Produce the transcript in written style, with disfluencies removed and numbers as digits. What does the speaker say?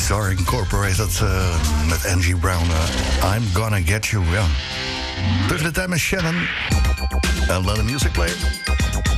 Bizarre Incorporated met Angie Brown. I'm Gonna Get You Young. Terug de tijd met Shannon. En let the music play.